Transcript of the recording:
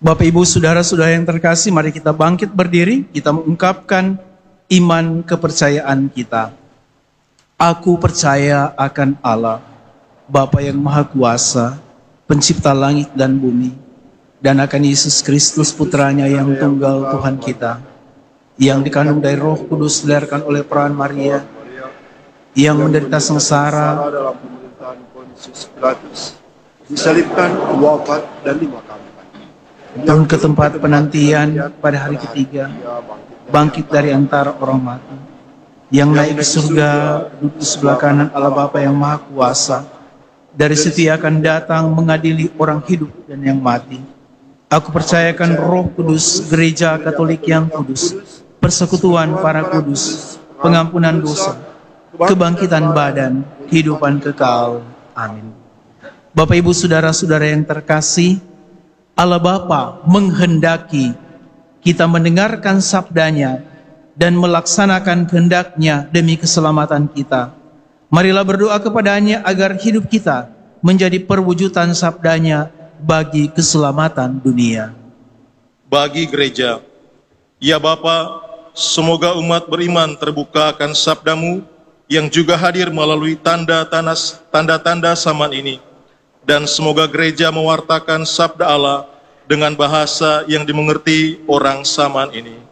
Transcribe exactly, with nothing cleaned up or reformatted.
Bapak, Ibu, Saudara-saudara yang terkasih, mari kita bangkit berdiri, kita mengungkapkan iman kepercayaan kita. Aku percaya akan Allah, Bapa yang Maha Kuasa, Pencipta langit dan bumi, dan akan Yesus Kristus Putranya yang tunggal Tuhan kita, yang dikandung dari Roh Kudus, dilahirkan oleh perawan Maria, yang menderita sengsara dalam pemerintahan Pontius Pilatus, disalibkan, wafat, dan dimakamkan. turun ke tempat penantian pada hari ketiga, bangkit dari antara orang mati, yang naik ke surga, duduk di sebelah kanan Allah Bapa yang Maha Kuasa, dari situ akan datang mengadili orang hidup dan yang mati. Aku percayakan Roh Kudus, gereja Katolik yang kudus, persekutuan para kudus, pengampunan dosa, kebangkitan badan, kehidupan kekal. Amin. Bapak, Ibu, Saudara-saudara yang terkasih, Allah Bapa menghendaki kita mendengarkan sabdanya dan melaksanakan kehendak-Nya demi keselamatan kita. Marilah berdoa kepadanya agar hidup kita menjadi perwujudan sabdanya bagi keselamatan dunia. Bagi gereja, ya Bapa, semoga umat beriman terbuka akan sabdamu yang juga hadir melalui tanda-tanda tanda-tanda zaman ini. Dan semoga gereja mewartakan sabda Allah dengan bahasa yang dimengerti orang zaman ini.